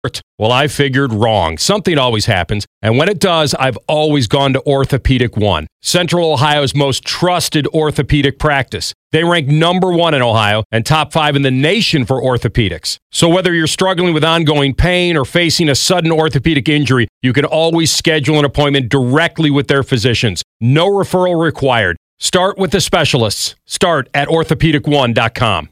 Well, I figured wrong. Something always happens, and when it does, I've always gone to Orthopedic One, Central Ohio's most trusted orthopedic practice. They rank number 1 in Ohio and top 5 in the nation for orthopedics. So whether you're struggling with ongoing pain or facing a sudden orthopedic injury, you can always schedule an appointment directly with their physicians. No referral required. Start with the specialists. Start at orthopedic1.com.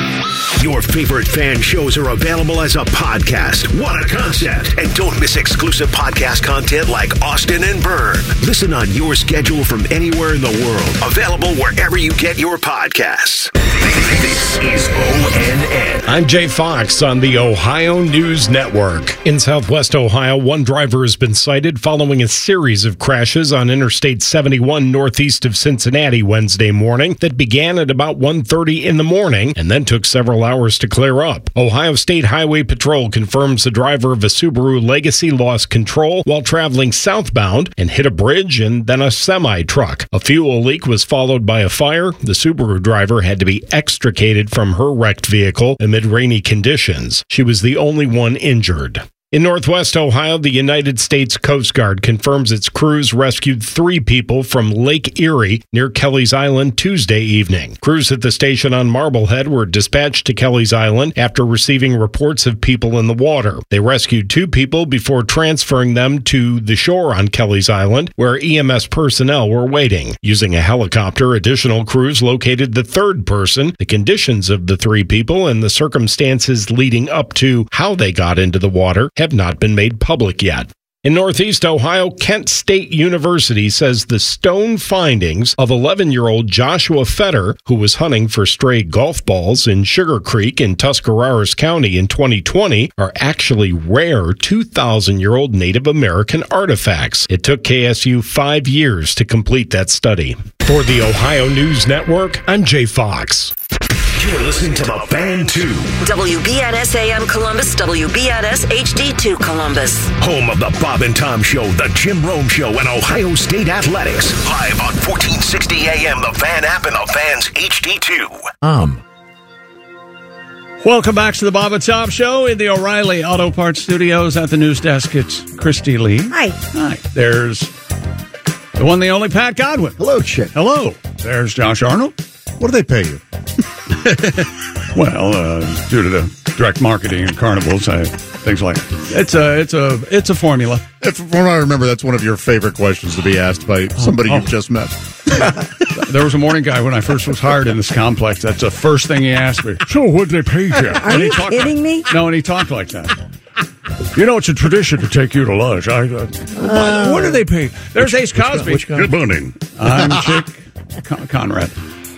Your favorite fan shows are available as a podcast. What a concept. And don't miss exclusive podcast content like Austin and Byrne. Listen on your schedule from anywhere in the world. Available wherever you get your podcasts. This is ONN. I'm Jay Fox on the Ohio News Network. In Southwest Ohio, one driver has been cited following a series of crashes on Interstate 71 northeast of Cincinnati Wednesday morning that began at about 1:30 in the morning and then took several hours to clear up. Ohio State Highway Patrol confirms the driver of a Subaru Legacy lost control while traveling southbound and hit a bridge and then a semi-truck. A fuel leak was followed by a fire. The Subaru driver had to be extricated from her wrecked vehicle amid rainy conditions. She was the only one injured. In Northwest Ohio, the United States Coast Guard confirms its crews rescued 3 people from Lake Erie near Kelly's Island Tuesday evening. Crews at the station on Marblehead were dispatched to Kelly's Island after receiving reports of people in the water. They rescued 2 people before transferring them to the shore on Kelly's Island, where EMS personnel were waiting. Using a helicopter, additional crews located the 3rd person. The conditions of the 3 people and the circumstances leading up to how they got into the water have not been made public yet. In Northeast Ohio, Kent State University says the stone findings of 11-year-old Joshua Fetter, who was hunting for stray golf balls in Sugar Creek in Tuscarawas County in 2020, are actually rare 2,000-year-old Native American artifacts. It took KSU 5 years to complete that study. For the Ohio News Network, I'm Jay Fox. You're listening to The Fan 2. WBNS AM Columbus, WBNS HD2 Columbus. Home of the Bob and Tom Show, the Jim Rome Show, and Ohio State Athletics. Live on 1460 AM, the Fan app, and the Fan's HD2. Welcome back to the Bob and Tom Show in the O'Reilly Auto Parts Studios. At the news desk, it's Christy Lee. Hi. Hi. There's the one, the only Pat Godwin. Hello, Chick. Hello. There's Josh Arnold. What do they pay you? Well, due to the direct marketing and carnivals, things like it's a formula. From what I remember, that's one of your favorite questions to be asked by somebody you've just met. There was a morning guy when I first was hired in this complex. That's the first thing he asked me. So, what'd they pay you? Are you kidding me? No, and he talked like that. You know, it's a tradition to take you to lunch. What do they pay? There's Ace Cosby. Good morning. I'm Chick Conrad.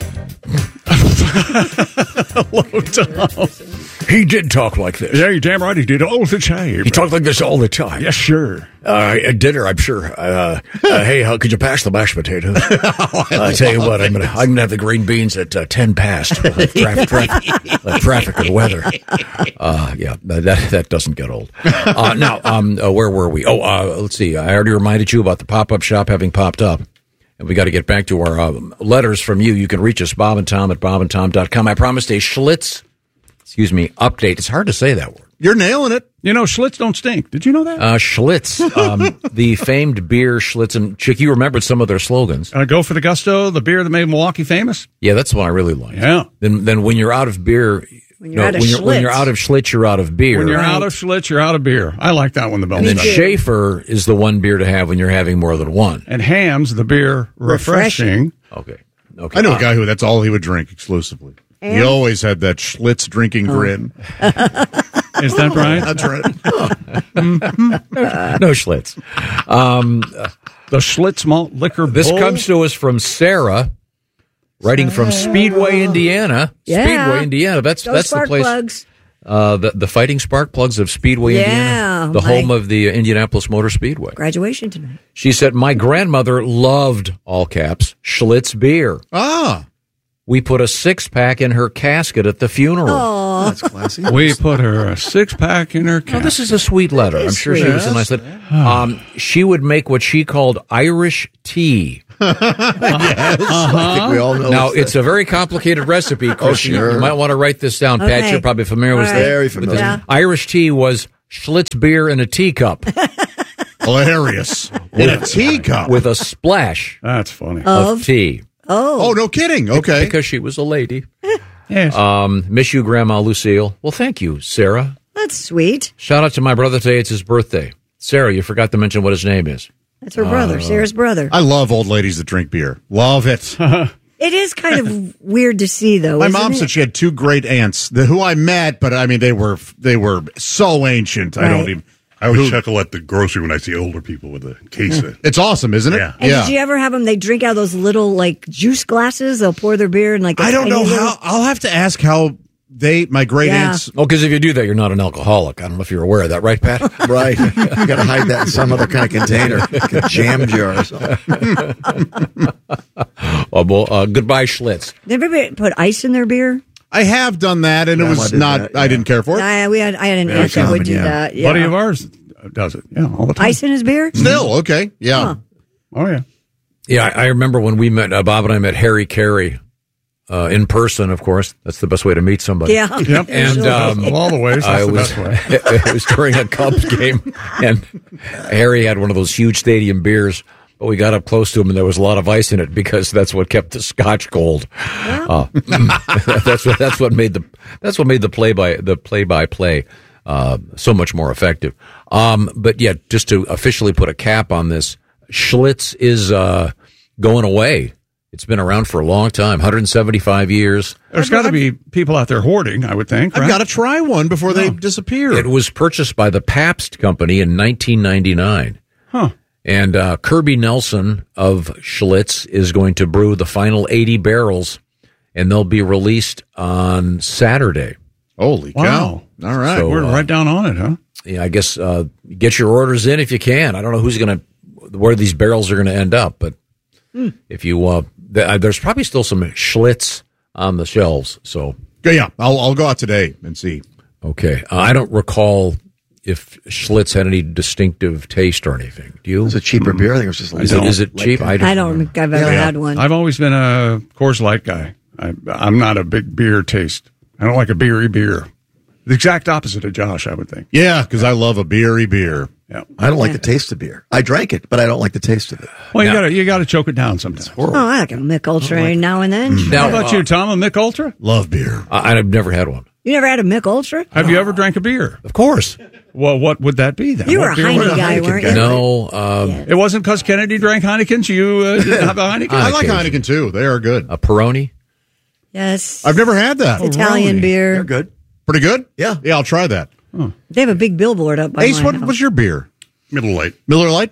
Hello, Tom. He did talk like this. Yeah, you're damn right he did all the time. He talked like this all the time. Yes, sure. At dinner, I'm sure. Hey, could you pass the mashed potatoes? I tell you what, I'm gonna have the green beans at 10 past. Traffic and weather. Yeah, that doesn't get old. Now, where were we? Let's see. I already reminded you about the pop-up shop having popped up. And we got to get back to our letters from you. You can reach us, Bob and Tom at bobandtom.com. I promised a Schlitz, update. It's hard to say that word. You're nailing it. You know, Schlitz don't stink. Did you know that? Schlitz, the famed beer Schlitz. And Chick, you remembered some of their slogans. Go for the gusto, the beer that made Milwaukee famous. Yeah, that's the one I really like. Yeah. Then when you're out of beer... When you're out of Schlitz, you're out of beer. When you're out of Schlitz, you're out of beer. I like that one the best. And then Schaefer is the one beer to have when you're having more than one. And Hamm's the beer refreshing. Okay. I know a guy who that's all he would drink exclusively. And? He always had that Schlitz drinking grin. Is that right? That's right. No Schlitz. The Schlitz malt liquor bowl. This comes to us from Sarah. Writing from Speedway, Indiana. Yeah. Speedway, Indiana. That's the place. Plugs. The Fighting Spark Plugs of Speedway, Indiana. The home of the Indianapolis Motor Speedway. Graduation tonight. She said, my grandmother loved, all caps, Schlitz beer. Ah. We put a 6-pack in her casket at the funeral. Oh, that's classy. We put her a 6-pack in her casket. Oh, this is a sweet letter. I'm sure she was a nice letter. She would make what she called Irish tea. Yes. I think we all know. Now, it's a very complicated recipe. Oh, sure. You might want to write this down. Okay. Pat, you're probably familiar with this. Very familiar. Yeah. Irish tea was Schlitz beer in a teacup. Hilarious. In a teacup. With a splash That's funny. of tea. Oh, no kidding. Okay. Because she was a lady. Yes. Miss you, Grandma Lucille. Well, thank you, Sarah. That's sweet. Shout out to my brother today. It's his birthday. Sarah, you forgot to mention what his name is. That's her brother, Sarah's brother. I love old ladies that drink beer. Love it. It is kind of weird to see, though. My isn't mom it? said she had two great aunts who I met, but I mean they were so ancient. I don't even. I always chuckle at the grocery when I see older people with a case of It's awesome, isn't it? Yeah. And did you ever have them? They drink out of those little like juice glasses. They'll pour their beer in like. I don't know how. I'll have to ask how my great aunts. Oh, because if you do that, you're not an alcoholic. I don't know if you're aware of that, right, Pat? Right. You got to hide that in some other kind of container, like a jam jar or something. Goodbye, Schlitz. Did everybody put ice in their beer? I have done that, and it was not. I didn't care for it. I had an aunt that would do that. Yeah. Buddy of ours does it. Yeah, all the time. Ice in his beer? Still okay. Yeah. Huh. Oh yeah. Yeah, I remember when we met. Bob and I met Harry Carey in person. Of course, that's the best way to meet somebody. Yeah. Yep. And of all the ways, that's the best way. It was during a Cubs game, and Harry had one of those huge stadium beers. But we got up close to him, and there was a lot of ice in it because that's what kept the scotch cold. That's what made the play-by-play so much more effective. But yeah, just to officially put a cap on this, Schlitz is going away. It's been around for a long time, 175 years. There's got to be people out there hoarding, I would think. Right? I've got to try one before they disappear. It was purchased by the Pabst Company in 1999. Huh. And Kirby Nelson of Schlitz is going to brew the final 80 barrels, and they'll be released on Saturday. Holy cow. All right. So, we're right down on it, huh? Yeah, I guess get your orders in if you can. I don't know where these barrels are going to end up, but if you, there's probably still some Schlitz on the shelves. So yeah, I'll go out today and see. Okay. I don't recall if Schlitz had any distinctive taste or anything. Do you? It's a cheaper beer. I think it was just Is it cheap? I don't think I've ever had one. I've always been a Coors Light guy. I'm not a big beer taste. I don't like a beery beer. The exact opposite of Josh, I would think. Yeah, because I love a beery beer. Yeah. I don't like the taste of beer. I drank it, but I don't like the taste of it. Well, you got to choke it down sometimes. Oh, I like a Mick Ultra now and then. How about you, Tom? A Mick Ultra? Love beer. I've never had one. You never had a Mick Ultra? Have you ever drank a beer? Of course. Well, what would that be then? You were What a beer Heineken was it? guy, weren't you? No. It wasn't because Kennedy drank Heinekens. You didn't have a Heineken? I like Heineken too. They are good. A Peroni? Yes. I've never had that. Italian beer. They're good. Pretty good? Yeah. Yeah, I'll try that. They have a big billboard up by Ace, my what house. was your beer? Miller Lite. Miller Lite?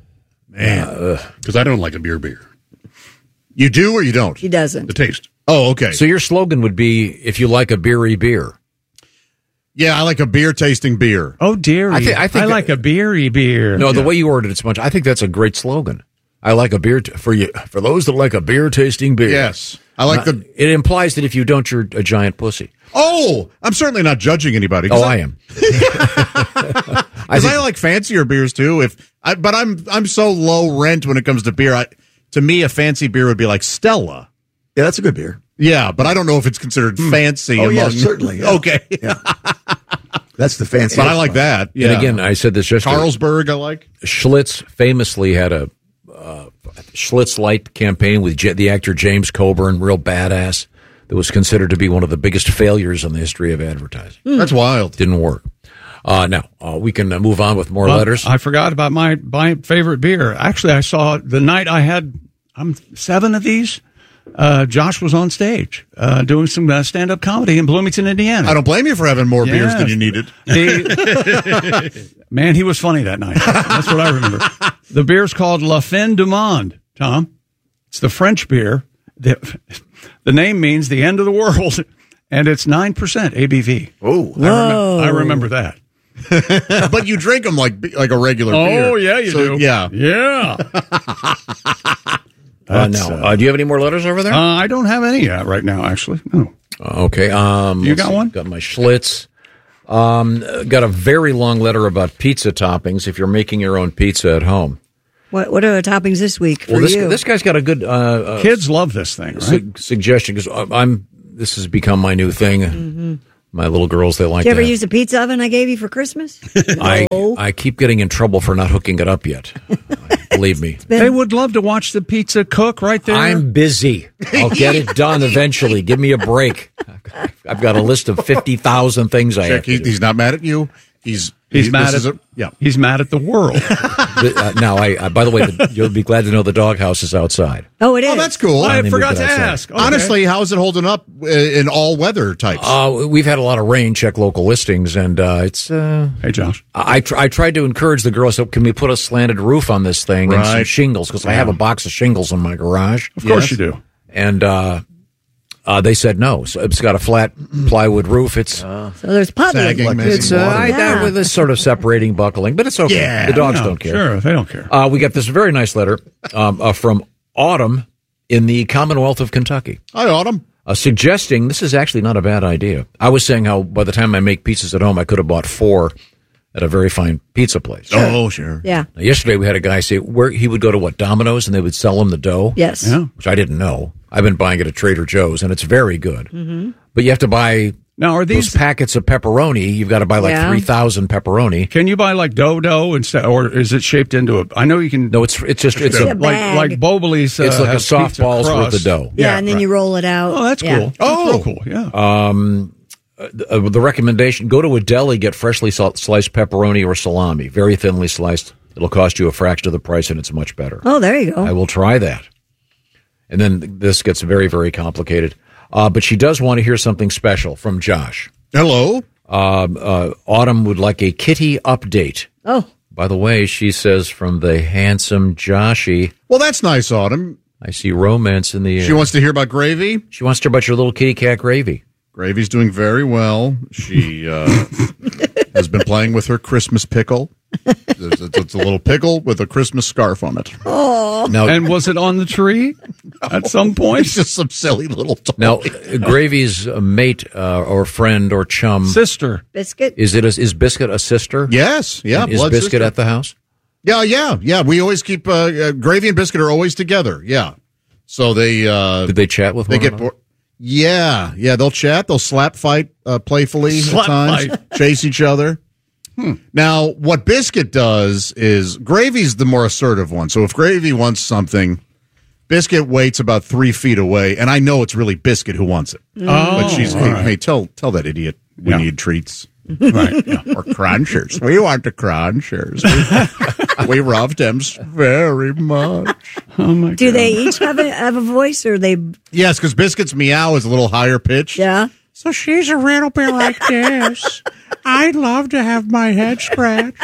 Man. Because I don't like a beer. You do or you don't? He doesn't. The taste. Oh, okay. So your slogan would be, if you like a beery beer. Yeah, I like a beer tasting beer. Oh, dearie. I think I like a beery beer. No, the way you ordered it so much, I think that's a great slogan. I like a beer for you. For those that like a beer tasting beer. Yes. I like It implies that if you don't, you're a giant pussy. Oh, I'm certainly not judging anybody. Oh, I am. Because I like fancier beers too. But I'm so low rent when it comes to beer. To me, a fancy beer would be like Stella. Yeah, that's a good beer. Yeah, but I don't know if it's considered fancy. Oh, yeah, certainly. Yeah. Okay. Yeah. That's the fancy. But I like that. Yeah. And again, I said this yesterday. Carlsberg, I like. Schlitz famously had a Schlitz Light campaign with the actor James Coburn, real badass, that was considered to be one of the biggest failures in the history of advertising. That's wild. Didn't work. Now, we can move on with more letters. I forgot about my favorite beer. Actually, I saw the night I had 7 of these. Josh was on stage doing some stand-up comedy in Bloomington, Indiana. I don't blame you for having more beers than you needed. Man, he was funny that night. That's what I remember. The beer's called La Fin du Monde, Tom. It's the French beer. The name means the end of the world, and it's 9% ABV. Oh, I remember that. But you drink them like a regular beer. Oh, yeah, you do. Yeah. Yeah. Now, do you have any more letters over there? I don't have any right now, actually. No. Okay. You got one? Got my Schlitz. Got a very long letter about pizza toppings if you're making your own pizza at home. What are the toppings this week for you? This guy's got a good kids love this thing, right? Suggestion, because this has become my new thing. Mm-hmm. My little girls, they like Did you ever that. use the pizza oven I gave you for Christmas? I keep getting in trouble for not hooking it up yet. Believe me. They would love to watch the pizza cook right there. I'm busy. I'll get it done eventually. Give me a break. I've got a list of 50,000 things I have to do. He's not mad at you. He's mad at He's mad at the world. Now, by the way, you'll be glad to know the doghouse is outside. Oh, it is. Oh, that's cool. I Finally forgot moved to it outside. ask. Okay. Honestly, how is it holding up in all weather types? We've had a lot of rain. Check local listings, and it's. Hey, Josh. I tried to encourage the girls. So can we put a slanted roof on this thing and some Right. shingles? Because I have a box of shingles in my garage. Of course you do. And they said no. So it's got a flat plywood roof. It's So there's puddling. Sagging, messy it's Yeah. with this sort of separating buckling, but it's okay. Yeah. The dogs No, don't care. Sure, they don't care. We got this very nice letter from Autumn in the Commonwealth of Kentucky. Hi, Autumn. Suggesting this is actually not a bad idea. I was saying how by the time I make pizzas at home, I could have bought 4 at a very fine pizza place. Oh, sure. Yeah. Now, yesterday we had a guy say where he would go to Domino's and they would sell him the dough. Yes. Yeah. Which I didn't know. I've been buying it at Trader Joe's and it's very good. Mm-hmm. But you have to buy Now, are those these? packets of pepperoni. You've got to buy like Yeah. 3,000 pepperoni. Can you buy like dough instead, or is it shaped into a? I know you can. No, it's just a bag. like Bobley's. it's like a has softball's pizza worth of crust. dough. Yeah, and then you roll it out. Oh, that's Yeah. cool. That's real cool. Yeah. The recommendation: go to a deli, get freshly sliced pepperoni or salami, very thinly sliced. It'll cost you a fraction of the price, and it's much better. Oh, there you go. I will try that. And then this gets very, very complicated. But she does want to hear something special from Josh. Hello. Autumn would like a kitty update. Oh. By the way, she says from the handsome Joshy. Well, that's nice, Autumn. I see romance in the air. She wants to hear about Gravy. She wants to hear about your little kitty cat Gravy. Gravy's doing very well. She has been playing with her Christmas pickle. It's a little pickle with a Christmas scarf on it. Now, And was it on the tree at some point? It's just some silly little toy. now Gravy's mate or friend or chum, Sister. Biscuit? is Biscuit a sister? Yes, yeah. And is blood Biscuit sister. at the house? Yeah. We always keep Gravy and Biscuit are always together. Yeah. So they Did they chat with they one get another? bored. Yeah. They'll chat. They'll slap fight playfully Slap at times. fight. Chase each other. Now, what Biscuit does is Gravy's the more assertive one. So if Gravy wants something, Biscuit waits about 3 feet away, and I know it's really Biscuit who wants it. But she's, hey, tell that idiot we need treats. Right. Yeah. Or crunchers. We want the crunchers. We love them very much. Oh my Do God. they each have a voice, or they? Yes, because Biscuit's meow is a little higher pitched. Yeah. So she's a little bit like this. I'd love to have my head scratched.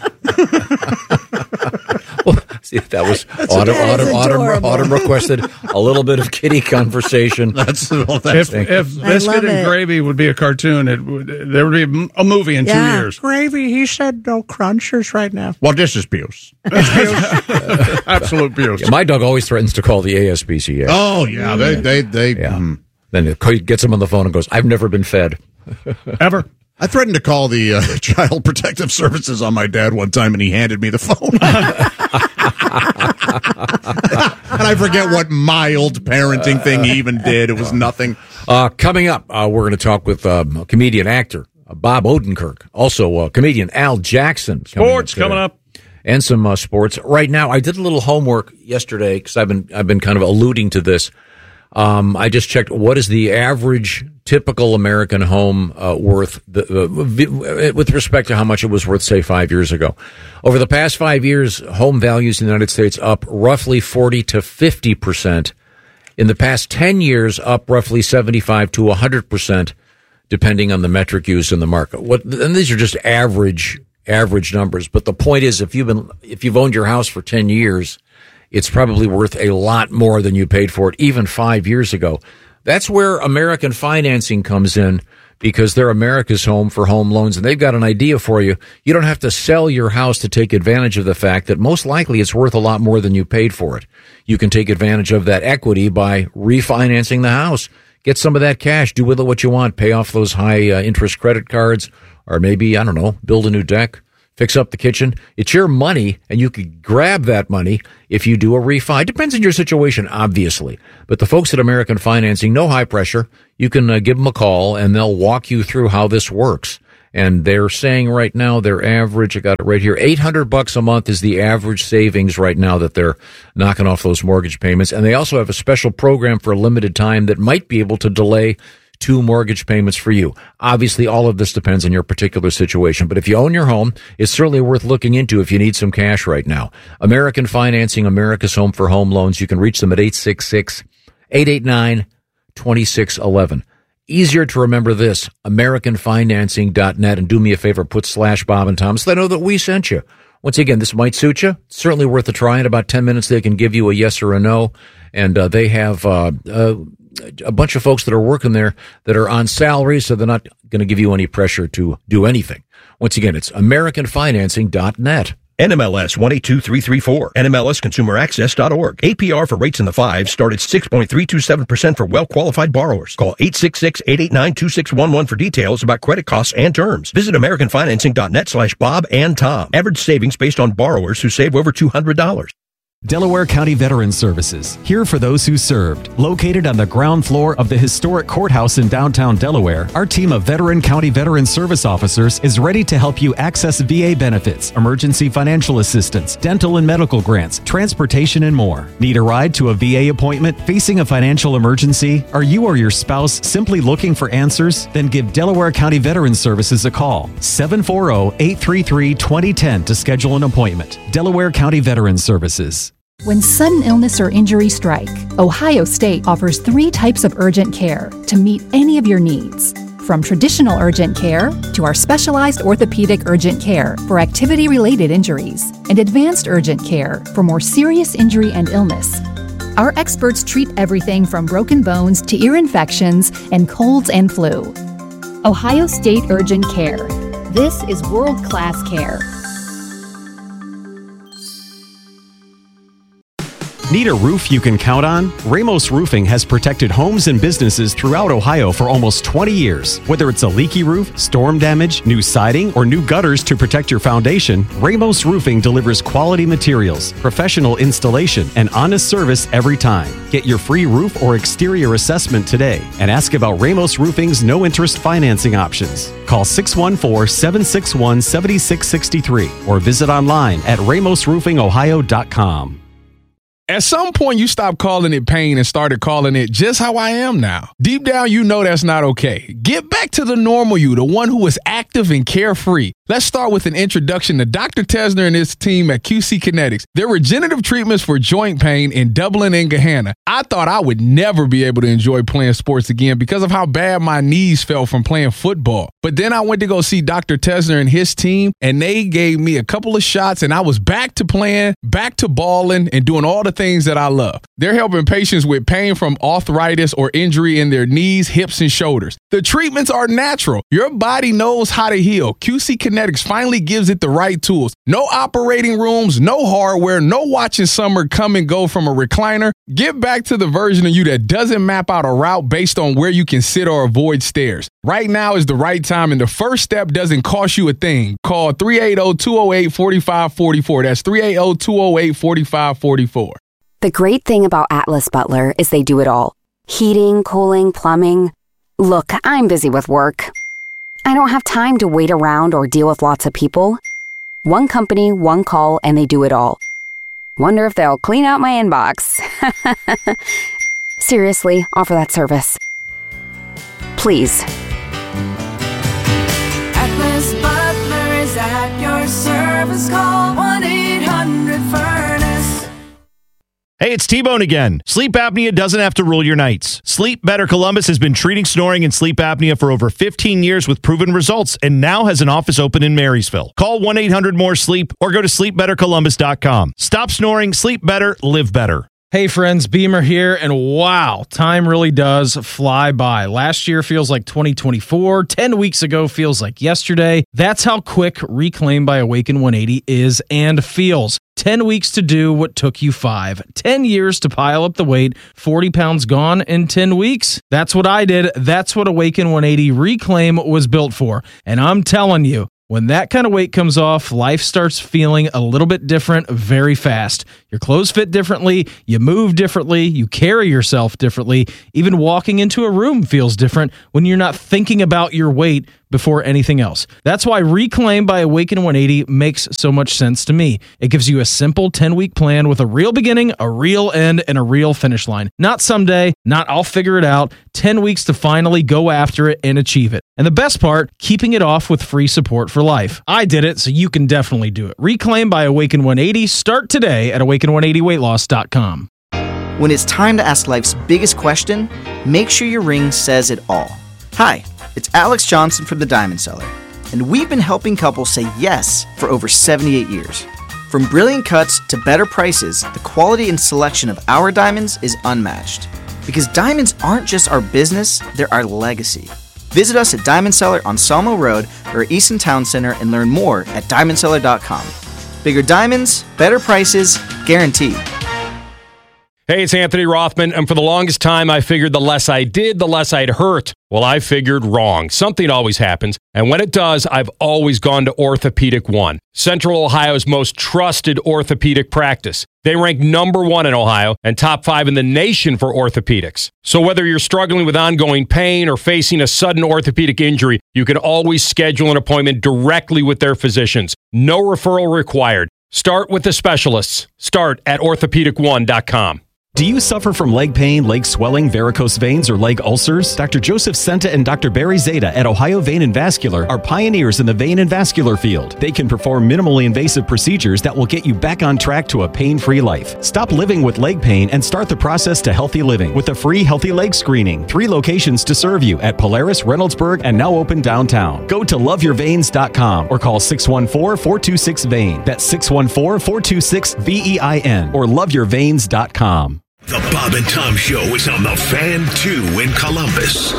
See, that was That is adorable. Autumn requested a little bit of kitty conversation. If I Biscuit love and it. Gravy would be a cartoon, there would be a movie in 2 Yeah. years. Gravy, he said no crunchers right now. Well, this is Buse. Absolute abuse. Yeah, my dog always threatens to call the ASPCA. Oh, yeah. They Yeah. Then it gets him on the phone and goes, "I've never been fed." Ever. I threatened to call the Child Protective Services on my dad one time, and he handed me the phone. And I forget what mild parenting thing he even did. It was nothing. Coming up, we're going to talk with comedian actor Bob Odenkirk, also comedian Al Jackson. Sports coming up. And some sports. Right now, I did a little homework yesterday because I've been kind of alluding to this. I just checked what is the average typical American home worth with respect to how much it was worth, say, 5 years ago. Over the past 5 years, home values in the United States up roughly 40 to 50%. In the past 10 years, up roughly 75 to 100%, depending on the metric used in the market. And these are just average numbers. But the point is, if you've owned your house for 10 years, it's probably worth a lot more than you paid for it even 5 years ago. That's where American Financing comes in, because they're America's home for home loans, and they've got an idea for you. You don't have to sell your house to take advantage of the fact that most likely it's worth a lot more than you paid for it. You can take advantage of that equity by refinancing the house. Get some of that cash, do with it what you want, pay off those high interest credit cards, or maybe, I don't know, build a new deck, fix up the kitchen. It's your money, and you could grab that money if you do a refi. It depends on your situation, obviously. But the folks at American Financing, no high pressure. You can give them a call, and they'll walk you through how this works. And they're saying right now their average, I got it right here, $800 a month is the average savings right now that they're knocking off those mortgage payments. And they also have a special program for a limited time that might be able to delay 2 mortgage payments for you. Obviously, all of this depends on your particular situation. But if you own your home, it's certainly worth looking into if you need some cash right now. American Financing, America's Home for Home Loans. You can reach them at 866-889-2611. Easier to remember this, AmericanFinancing.net, and do me a favor, put /Bob and Tom so they know that we sent you. Once again, this might suit you. It's certainly worth a try. In about 10 minutes, they can give you a yes or a no. And they have a bunch of folks that are working there that are on salary, so they're not going to give you any pressure to do anything. Once again, it's AmericanFinancing.net. NMLS 182334, NMLSConsumerAccess.org. APR for rates in the 5s start at 6.327% for well-qualified borrowers. Call 866-889-2611 for details about credit costs and terms. Visit AmericanFinancing.net /Bob and Tom. Average savings based on borrowers who save over $200. Delaware County Veterans Services, here for those who served. Located on the ground floor of the historic courthouse in downtown Delaware, our team of veteran county veteran service officers is ready to help you access VA benefits, emergency financial assistance, dental and medical grants, transportation, and more. Need a ride to a VA appointment? Facing a financial emergency? Are you or your spouse simply looking for answers? Then give Delaware County Veterans Services a call. 740-833-2010 to schedule an appointment. Delaware County Veterans Services. When sudden illness or injury strike, Ohio State offers 3 types of urgent care to meet any of your needs. From traditional urgent care to our specialized orthopedic urgent care for activity-related injuries and advanced urgent care for more serious injury and illness. Our experts treat everything from broken bones to ear infections and colds and flu. Ohio State Urgent Care. This is world-class care. Need a roof you can count on? Ramos Roofing has protected homes and businesses throughout Ohio for almost 20 years. Whether it's a leaky roof, storm damage, new siding, or new gutters to protect your foundation, Ramos Roofing delivers quality materials, professional installation, and honest service every time. Get your free roof or exterior assessment today and ask about Ramos Roofing's no-interest financing options. Call 614-761-7663 or visit online at ramosroofingohio.com. At some point, you stopped calling it pain and started calling it just how I am now. Deep down, you know that's not okay. Get back to the normal you, the one who is active and carefree. Let's start with an introduction to Dr. Tesner and his team at QC Kinetics. Their regenerative treatments for joint pain in Dublin and Gahanna. I thought I would never be able to enjoy playing sports again because of how bad my knees felt from playing football. But then I went to go see Dr. Tesner and his team, and they gave me a couple of shots, and I was back to playing, back to balling, and doing all the things that I love. They're helping patients with pain from arthritis or injury in their knees, hips, and shoulders. The treatments are natural. Your body knows how to heal. QC Kinetics finally gives it the right tools. No operating rooms, no hardware, no watching summer come and go from a recliner. Get back to the version of you that doesn't map out a route based on where you can sit or avoid stairs. Right now is the right time, and the first step doesn't cost you a thing. Call 380-208-4544. That's 380-208-4544. The great thing about Atlas Butler is they do it all. Heating, cooling, plumbing. Look, I'm busy with work. I don't have time to wait around or deal with lots of people. One company, one call, and they do it all. Wonder if they'll clean out my inbox. Seriously, offer that service. Please. Atlas Butler is at your service. Call 1-800-FURNACE. Hey, it's T-Bone again. Sleep apnea doesn't have to rule your nights. Sleep Better Columbus has been treating snoring and sleep apnea for over 15 years with proven results and now has an office open in Marysville. Call 1-800-MORE-SLEEP or go to sleepbettercolumbus.com. Stop snoring, sleep better, live better. Hey friends, Beamer here, and wow, time really does fly by. Last year feels like 2024, 10 weeks ago feels like yesterday. That's how quick Reclaim by Awaken 180 is and feels. 10 weeks to do what took you 5. 10 years to pile up the weight, 40 pounds gone in 10 weeks. That's what I did. That's what Awaken 180 Reclaim was built for. And I'm telling you, When that kind of weight comes off, life starts feeling a little bit different very fast. Your clothes fit differently, you move differently, you carry yourself differently. Even walking into a room feels different when you're not thinking about your weight before anything else. That's why Reclaim by Awaken 180 makes so much sense to me. It gives you a simple 10-week plan with a real beginning, a real end, and a real finish line. Not someday, not I'll figure it out. 10 weeks to finally go after it and achieve it. And the best part, keeping it off with free support for life. I did it, so you can definitely do it. Reclaim by Awaken 180. Start today at awaken180weightloss.com. When it's time to ask life's biggest question, make sure your ring says it all. Hi, it's Alex Johnson from The Diamond Seller, and we've been helping couples say yes for over 78 years. From brilliant cuts to better prices, the quality and selection of our diamonds is unmatched. Because diamonds aren't just our business, they're our legacy. Visit us at Diamond Seller on Sawmill Road or Easton Town Center and learn more at diamondseller.com. Bigger diamonds, better prices, guaranteed. Hey, it's Anthony Rothman, and for the longest time, I figured the less I did, the less I'd hurt. Well, I figured wrong. Something always happens, and when it does, I've always gone to Orthopedic One, Central Ohio's most trusted orthopedic practice. They rank #1 in Ohio and top 5 in the nation for orthopedics. So whether you're struggling with ongoing pain or facing a sudden orthopedic injury, you can always schedule an appointment directly with their physicians. No referral required. Start with the specialists. Start at orthopedic1.com. Do you suffer from leg pain, leg swelling, varicose veins, or leg ulcers? Dr. Joseph Senta and Dr. Barry Zeta at Ohio Vein and Vascular are pioneers in the vein and vascular field. They can perform minimally invasive procedures that will get you back on track to a pain-free life. Stop living with leg pain and start the process to healthy living with a free healthy leg screening. 3 locations to serve you at Polaris, Reynoldsburg, and now open downtown. Go to loveyourveins.com or call 614-426-VEIN. That's 614-426-VEIN or loveyourveins.com. The Bob and Tom Show is on the Fan 2 in Columbus.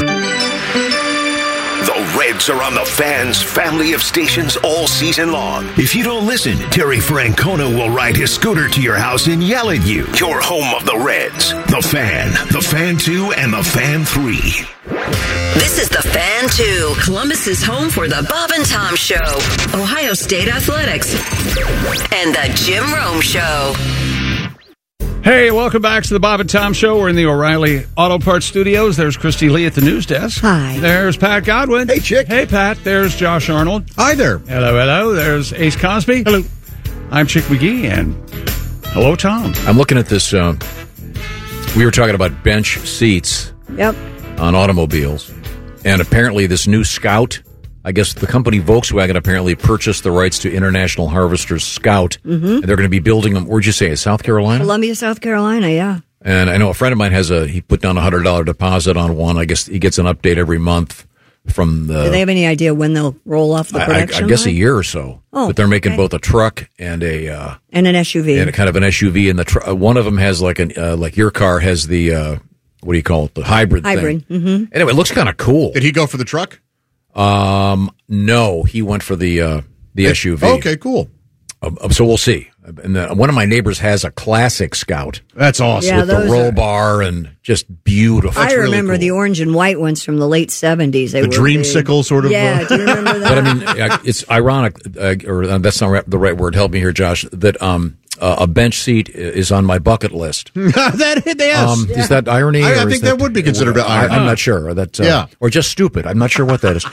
The Reds are on the Fan's family of stations all season long. If you don't listen, Terry Francona will ride his scooter to your house and yell at you. Your home of the Reds, the Fan 2, and the Fan 3. This is the Fan 2, Columbus's home for the Bob and Tom Show, Ohio State Athletics, and the Jim Rome Show. Hey, welcome back to the Bob and Tom Show. We're in the O'Reilly Auto Parts Studios. There's Christy Lee at the news desk. Hi. There's Pat Godwin. Hey, chick. Hey, Pat. There's Josh Arnold. Hi there. Hello, hello. There's Ace Cosby. Hello. I'm Chick McGee, and hello, Tom. I'm looking at this. We were talking about bench seats on automobiles, and apparently this new Scout, I guess the company Volkswagen apparently purchased the rights to International Harvester's Scout, and they're going to be building them. Where'd you say? South Carolina? Columbia, South Carolina, yeah. And I know a friend of mine he put down a $100 deposit on one. I guess he gets an update every month from the. Do they have any idea when they'll roll off the production? I guess a year or so. Oh, but they're making both a truck and a and an SUV and a kind of an SUV. And the one of them has like your car has the what do you call it? The hybrid thing. Mm-hmm. Anyway, it looks kind of cool. Did he go for the truck? No, he went for the SUV. Okay, cool. So we'll see. And one of my neighbors has a classic Scout. That's awesome. With the roll bar and just beautiful. I remember the orange and white ones from the late 70s. The Dreamsicle sort of. Yeah, do you remember that? But I mean, it's ironic, or that's not the right word. Help me here, Josh. That a bench seat is on my bucket list. Is that irony? I think that would be considered irony. I'm not sure. Or just stupid. I'm not sure what that is.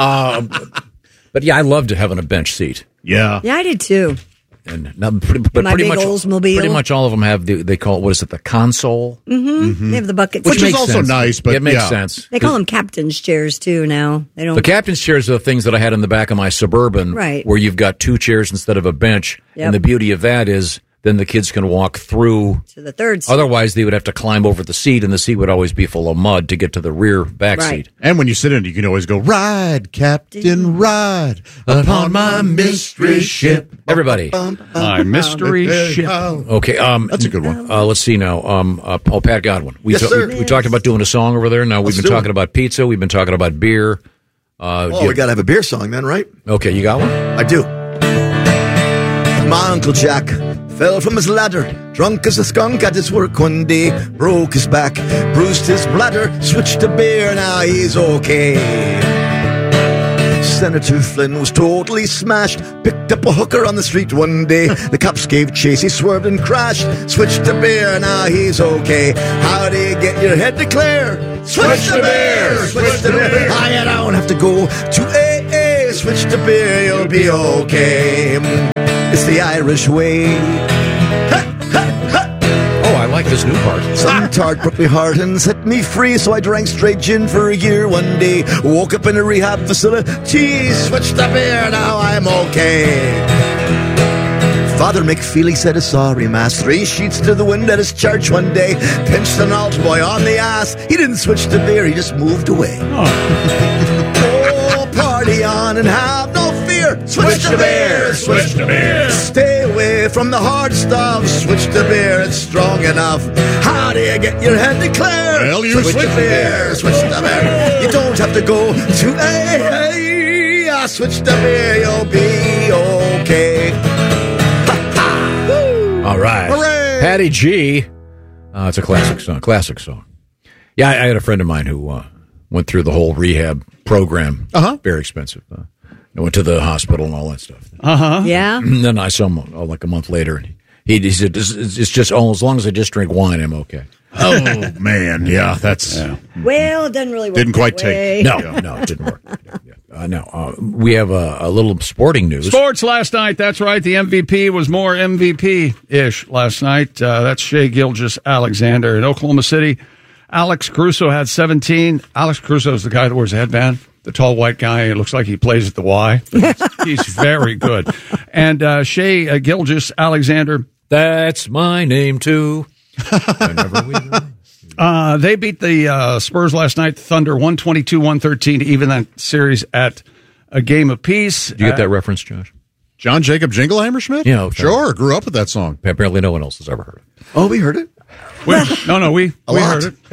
But yeah, I loved having a bench seat. Yeah, I did too. And pretty much Oldsmobile. Pretty much all of them have they call it, what is it, the console? Mm-hmm. They have the bucket, which is also nice, but it makes sense. They call them captain's chairs too now. They don't. The captain's chairs are the things that I had in the back of my Suburban, right? Where you've got 2 chairs instead of a bench, and the beauty of that is then the kids can walk through to the third seat. Otherwise, they would have to climb over the seat, and the seat would always be full of mud to get to the rear back seat. And when you sit in it, you can always go, "Ride, Captain, ride upon my mystery ship." Everybody. My mystery ship. Okay. That's a good one. Let's see now. Pat Godwin. We talked about doing a song over there. Now we've been talking about pizza. We've been talking about beer. We got to have a beer song then, right? Okay, you got one? I do. My Uncle Jack fell from his ladder, drunk as a skunk at his work one day, broke his back, bruised his bladder, switched to beer, now he's okay. Senator Flynn was totally smashed. Picked up a hooker on the street one day. The cops gave chase, he swerved and crashed. Switched to beer, now he's okay. How do you get your head to clear? Switch to beer! Switch to beer! I don't have to go to AA. Switch to beer, you'll be okay. It's the Irish way. Oh, I like this new part. Some tart broke me heart and set me free, so I drank straight gin for a year one day. Woke up in a rehab facility, switched to beer, now I'm okay. Father McFeely said a sorry mass, 3 sheets to the wind at his church one day. Pinched an alt boy on the ass, he didn't switch to beer, he just moved away. Oh, party on and have no fear. Switch to beer, switch to beer. Stay away from the hard stuff. Switch to beer, it's strong enough. How do you get your head to clear? Well, you switch to beer, switch to beer. You don't have to go to AA. Switch to beer, you'll be okay. All right. Hooray! Patty G. It's a classic song. Classic song. Yeah, I had a friend of mine who went through the whole rehab program. Very expensive. I went to the hospital and all that stuff. Yeah. And then I saw him like a month later, and he said, "It's just as long as I just drink wine, I'm okay." Oh man, yeah, that's Well, it doesn't really work. Didn't quite that way. take. No, it didn't work. We have a little sporting news. Sports last night. That's right. The MVP was more MVP-ish last night. That's Shea Gilgeous-Alexander in Oklahoma City. Alex Caruso had 17. Alex Caruso is the guy that wears a headband, the tall white guy. It looks like he plays at the Y. He's very good. And Shea Gilgeous-Alexander. That's my name, too. They beat the Spurs last night, Thunder 122-113 to even that series at a game apiece. Did you get that reference, Josh? John Jacob Jingleheimer Schmidt? Yeah, sure. Grew up with that song. Apparently no one else has ever heard it. Oh, we heard it. We heard it.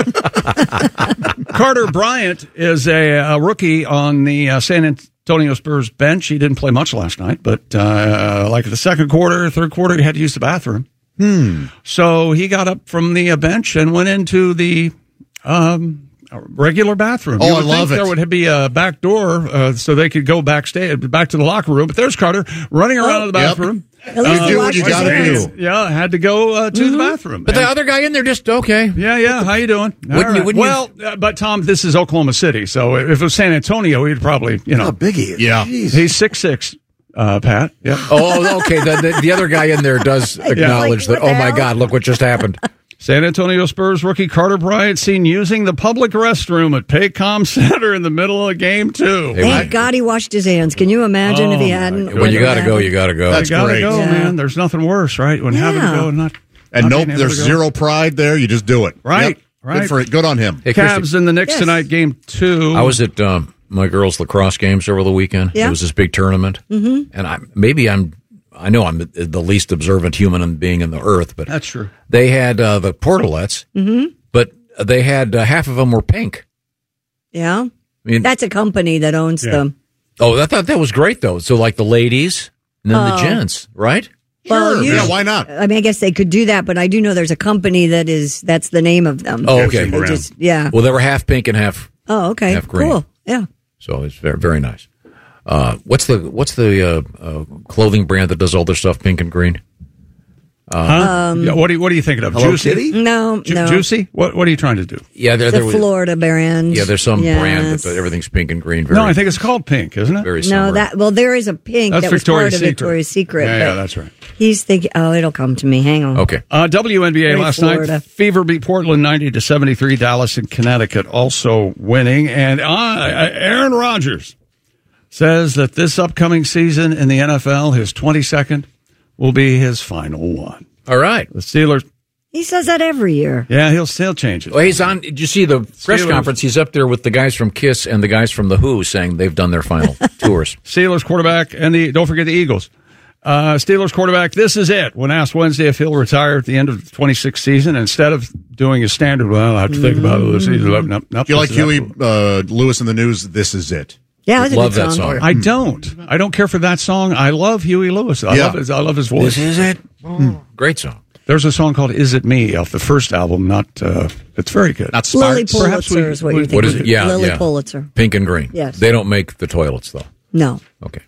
Carter Bryant is a rookie on the San Antonio Spurs bench. He didn't play much last night, but like the second quarter, third quarter, he had to use the bathroom. So he got up from the bench and went into the regular bathroom. Oh, I love it. There would be a back door so they could go back to the locker room. But there's Carter running around in the bathroom. At least do what you got to do. Yeah, had to go to the bathroom. But the other guy in there just, okay. Yeah. How you doing? But Tom, this is Oklahoma City, so if it was San Antonio, he'd probably, How big he is. Yeah. Jeez. He's 6'6", Pat. Yeah. Oh, okay. The other guy in there does acknowledge that, oh, my God, look what just happened. San Antonio Spurs rookie Carter Bryant seen using the public restroom at Paycom Center in the middle of game 2. Thank God he washed his hands. Can you imagine if he hadn't? When you got to go, you got to go. That's You gotta great. go, man. There's nothing worse, right? When having to go and not. And not nope, being able there's to go. zero pride there. You just do it. Right. Yep. Right. Good for it. Good on him. Hey, Cavs Christy, in the Knicks tonight, game 2. I was at my girls' lacrosse games over the weekend. Yeah. It was this big tournament. Mm-hmm. And I know I'm the least observant human being in the earth, but That's true. they had the portalettes, but they had half of them were pink. Yeah. I mean, That's a company that owns them. oh, I thought that was great, though. So, like the ladies and then the gents, right? Well, Sure. Yeah, why not? I mean, I guess they could do that, but I do know there's a company that's the name of them. Oh, okay. They just, yeah. Well, they were half pink and half. Oh, okay. half green. Cool. Yeah. So it's very, very nice. What's the clothing brand that does all their stuff pink and green? Yeah, what are you thinking of? Hello Juicy? Kitty? No. Juicy? What are you trying to do? Yeah, The Florida brand. Yeah, there's some brand Yes. that everything's pink and green. No, I think it's called Pink, isn't it? very No, summer. there is a pink That's that was Victoria's part of Secret. Victoria's Secret. Yeah, but that's right. He's thinking, it'll come to me. Hang on. Okay. WNBA Very last Florida. night. Fever beat Portland 90-73. Dallas and Connecticut also winning. And Aaron Rodgers says that this upcoming season in the NFL, his 22nd, will be his final one. All right. The Steelers. He says that every year. Yeah, he'll still change it. Well, he's on. Did you see the press Steelers. conference? He's up there with the guys from Kiss and the guys from The Who saying they've done their final tours. Steelers quarterback and don't forget the Eagles. Steelers quarterback, this is it. When asked Wednesday if he'll retire at the end of the 26th season, instead of doing his standard, well, I have to think about it this season. Nope, Do you like Huey Lewis in the News? This is it. Yeah, that's a Love good that song. I don't. I don't care for that song. I love Huey Lewis. I love his voice. This is it. Great song. There's a song called "Is It Me" off the first album. It's very good. Not Lily Sparks. Pulitzer is what you're thinking. What is it? Yeah, Lily yeah. Pulitzer. Pink and green. Yes. They don't make the toilets, though. No. Okay.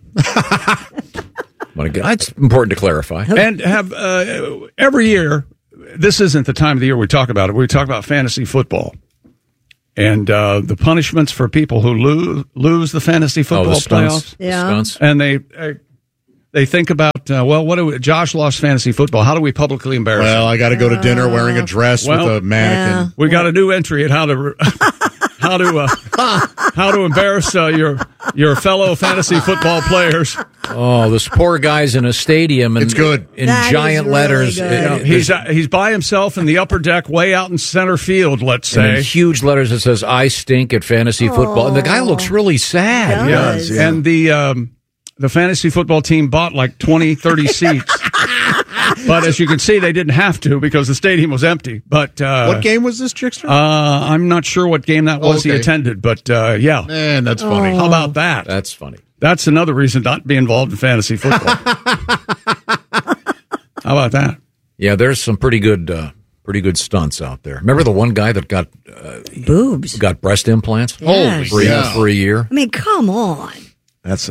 It's important to clarify. And have every year, this isn't the time of the year we talk about it. We talk about fantasy football. And the punishments for people who lose the fantasy football playoffs. Yeah. Stunts. And they think about, Josh lost fantasy football. How do we publicly embarrass him? Well, I got to go to dinner wearing a dress with a mannequin. Yeah. We got a new entry at how to embarrass your fellow fantasy football players. Oh, this poor guy's in a stadium, and it's good in That giant is really letters. good. He's by himself in the upper deck, way out in center field. Let's And in say. huge letters it says "I stink at fantasy football," and the guy looks really sad. Does. Yeah. And the fantasy football team bought like 20, 30 seats. But as you can see, they didn't have to because the stadium was empty. But what game was this, Chickster? I'm not sure what game that was he attended, but yeah. Man, that's funny. How about that? That's funny. That's another reason not to be involved in fantasy football. How about that? Yeah, there's some pretty good stunts out there. Remember the one guy that got boobs, got breast implants? Yes. For a year. I mean, come on. That's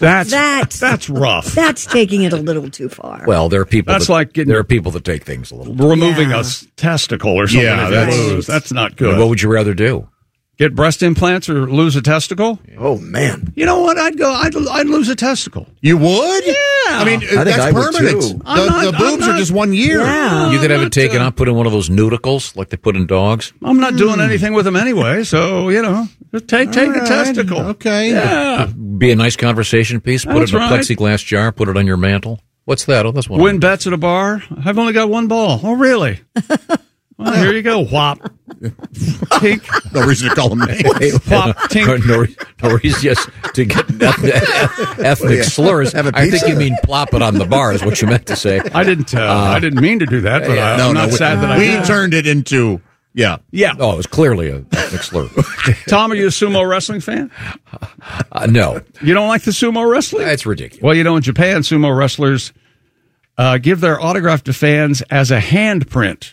rough. That's taking it a little too far. Well, there are people. That's like getting- there are people that take things a little. Removing a testicle or something. Yeah, that's not good. What would you rather do? Get breast implants or lose a testicle? Oh man! You know what? I'd lose a testicle. You would? Yeah. I mean, I think that's I would, permanent. too. The boobs are just 1 year. Yeah. You could have it taken out, put in one of those nudicles like they put in dogs. I'm not doing anything with them anyway, so just take a testicle. Okay. Yeah. Be a nice conversation piece. Put That's it in a right. plexiglass jar. Put it on your mantle. What's that? Oh, that's one. Win bets at a bar. I've only got one ball. Oh, really? Well, here you go. Whop. Tink. No reason to call him names. Whop. Tink. No reason just to get ethnic slurs. Have a I think pizza. you mean plop it on the bar is what you meant to say. I didn't mean to do that, but I'm not sad that I we did. turned it into yeah. Oh, it was clearly a ethnic slur. Tom, are you a sumo wrestling fan? No. You don't like the sumo wrestling? That's ridiculous. Well, in Japan, sumo wrestlers give their autograph to fans as a handprint.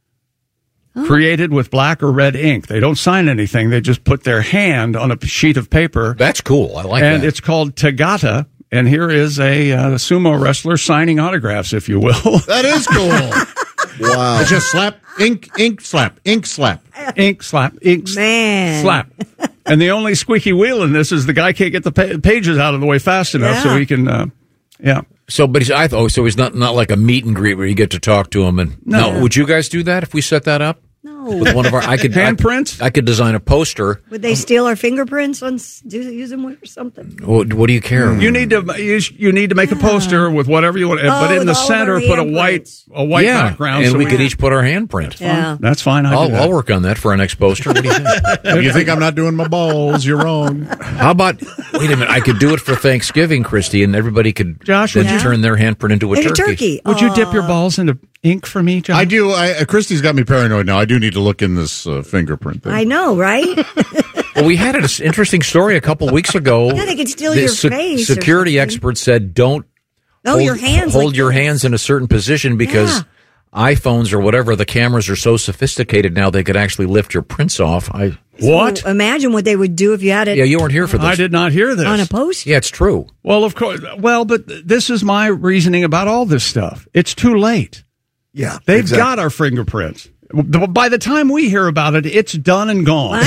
Created with black or red ink. They don't sign anything. They just put their hand on a sheet of paper. That's cool. I like that. And it's called Tagata. And here is a sumo wrestler signing autographs, if you will. That is cool. Wow! It's just slap, ink, slap, ink, slap. Ink slap, ink Man. slap. And the only squeaky wheel in this is the guy can't get the pages out of the way fast enough so he can, So, but he's not like a meet and greet where you get to talk to him. And no, would you guys do that if we set that up? No. With one of our, handprints. I could design a poster. Would they steal our fingerprints use them or something? What do you care? You need to make a poster with whatever you want, but in the center put a white background, and so we could each put our handprint. Yeah. That's fine. I'll work on that for our next poster. What do you think? If you think I'm not doing my balls, you're wrong. How about wait a minute? I could do it for Thanksgiving, Christy, and everybody could turn their handprint into a turkey. Would you dip your balls into ink for me, John? I do. Christy's got me paranoid now. I do need to look in this fingerprint thing. I know, right? Well, we had an interesting story a couple weeks ago. Yeah, they could steal your face or Security something. experts said don't hold your hands hold like your this. hands in a certain position because iPhones or whatever, the cameras are so sophisticated now they could actually lift your prints off. What? So imagine what they would do if you had it. Yeah, you weren't here for this. I did not hear this. On a post? Yeah, it's true. Well, of course. Well, but this is my reasoning about all this stuff. It's too late. Yeah, They've got our fingerprints. By the time we hear about it, it's done and gone.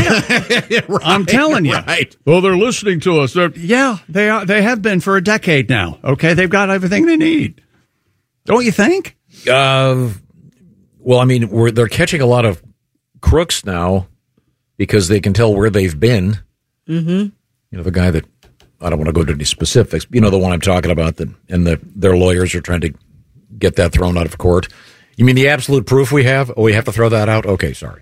I'm telling you. Right. Well, they're listening to us. They are. They have been for a decade now. Okay, they've got everything they need. Don't you think? Well, I mean, they're catching a lot of crooks now because they can tell where they've been. Mm-hmm. The guy that I don't want to go to any specifics. The one I'm talking about. Their lawyers are trying to get that thrown out of court. You mean the absolute proof we have? Oh, we have to throw that out? Okay, sorry.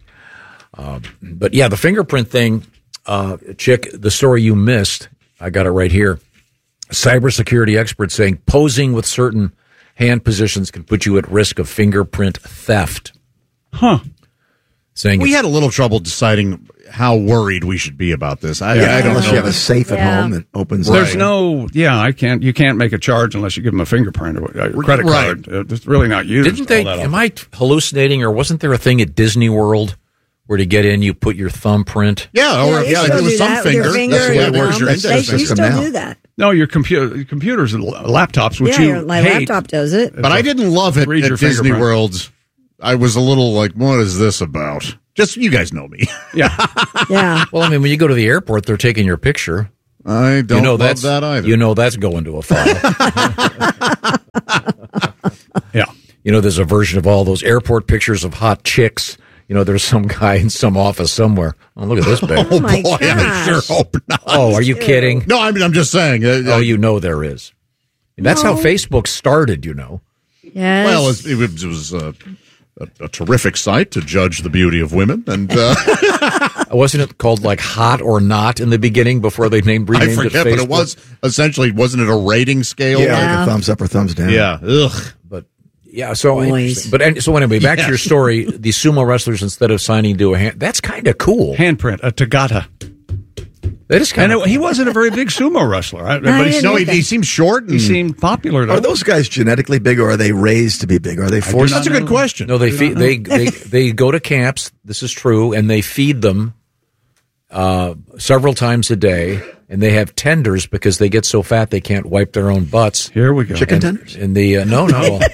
But yeah, the fingerprint thing, Chick, the story you missed, I got it right here. Cybersecurity experts saying posing with certain hand positions can put you at risk of fingerprint theft. Huh. saying We had a little trouble deciding how worried we should be about this. I don't unless know. you have a safe at home that opens. There's no, you can't make a charge unless you give them a fingerprint or a credit card. It's really not used. Didn't they? Am I hallucinating, or wasn't there a thing at Disney World where to get in you put your thumbprint? It was some finger. That's the way it works. Your index You system still now. do that. No, your computers and laptops, which my hate. laptop does it. But I didn't love it Read your at Disney fingerprint. World. I was a little like, what is this about? Just, you guys know me. Yeah. Well, I mean, when you go to the airport, they're taking your picture. I don't love that either. You know that's going to a file. Yeah. You know, there's a version of all those airport pictures of hot chicks. You know, there's some guy in some office somewhere. Oh, look at this babe. Oh, boy, I sure hope not. Oh, are you kidding? No, I mean, I'm just saying. Oh, you know there is. And that's how Facebook started, you know. Yes. Well, it was a terrific site to judge the beauty of women. And wasn't it called like Hot or Not in the beginning before they renamed I it forget, Facebook? but it was essentially, wasn't it a rating scale? Yeah, like a thumbs up or thumbs down. Yeah. Ugh. But yeah, so Boys. so anyway, back to Yes. your story. The sumo wrestlers, instead of signing to a hand, that's kind of cool. Handprint, a Tagata. That is kind of. He wasn't a very big sumo wrestler, but he seemed short. He seemed popular. Are those guys genetically big, or are they raised to be big? Are they forced? That's a good question. No, they go to camps. This is true, and they feed them several times a day, and they have tenders because they get so fat they can't wipe their own butts. Here we go. Chicken tenders? In the no.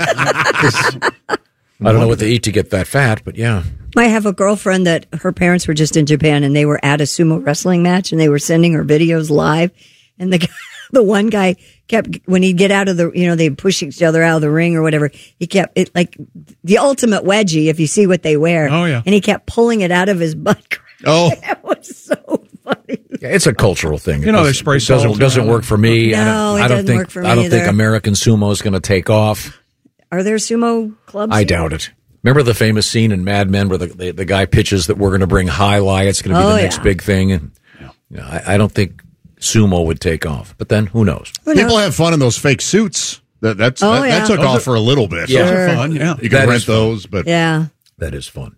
I don't know what they eat to get that fat, but yeah. I have a girlfriend that her parents were just in Japan and they were at a sumo wrestling match and they were sending her videos live. And the one guy kept, when he'd get out of the, they'd push each other out of the ring or whatever, he kept it like the ultimate wedgie, if you see what they wear. Oh, yeah. And he kept pulling it out of his butt crack. Oh. That was so funny. Yeah, it's a cultural thing. They spray salt. Doesn't work for me. No, it doesn't work for me I don't think either. American sumo is going to take off. Are there sumo clubs? I doubt it. Remember the famous scene in Mad Men where the guy pitches that we're going to bring highlight, it's going to be the next big thing, and I don't think sumo would take off. But then who knows? People have fun in those fake suits. That took off for a little bit. Yeah. Those are fun, yeah. You can rent those, but yeah, that is fun.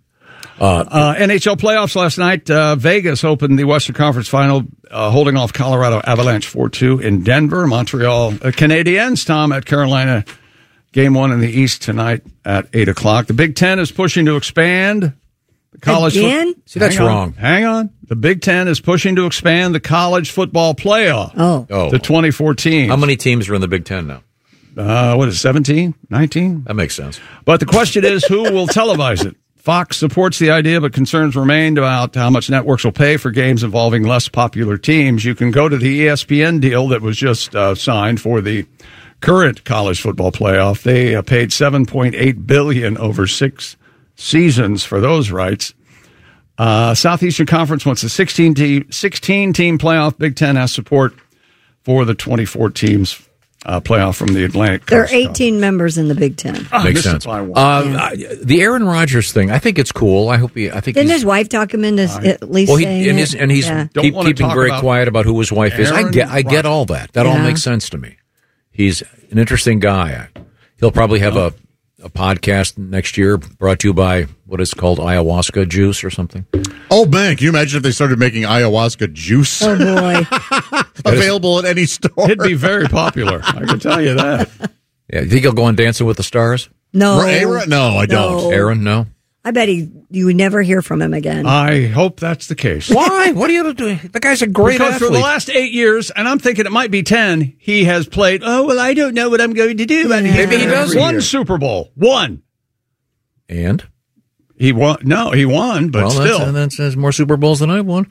NHL playoffs last night. Vegas opened the Western Conference Final, holding off Colorado Avalanche 4-2 in Denver. Montreal Canadiens, Tom, at Carolina. Game 1 in the East tonight at 8 o'clock. The Big Ten is pushing to expand the college. Again? See, that's wrong. Hang on. The Big Ten is pushing to expand the college football playoff. Oh. To 24 teams. How many teams are in the Big Ten now? What is it, 17? 19? That makes sense. But the question is, who will televise it? Fox supports the idea, but concerns remained about how much networks will pay for games involving less popular teams. You can go to the ESPN deal that was just signed for the current college football playoff. They paid $7.8 billion over 6 seasons for those rights. Southeastern Conference wants a 16-team playoff. Big Ten has support for the 24 teams playoff from the Atlantic there are Coast. 18 members in the Big Ten. Makes sense. The Aaron Rodgers thing, I think it's cool. Didn't his wife talk him into at least saying he's yeah. keeping very quiet about who his wife is. I get all that. That all Yeah. makes sense to me. He's an interesting guy. He'll probably have a podcast next year brought to you by what is called ayahuasca juice or something. Oh, man, can you imagine if they started making ayahuasca juice? Oh, boy. Available at any store. It'd be very popular. I can tell you that. Yeah, you think he'll go on Dancing with the Stars? No. Aaron? No, I don't. Aaron, no. I bet you would never hear from him again. I hope that's the case. Why? What are you doing? The guy's a great Because athlete. for the last 8 years, and I'm thinking it might be 10, he has played, I don't know what I'm going to do. Yeah. Maybe he does. One Super Bowl. One. And? He won. No, he won, but still. That says more Super Bowls than I won.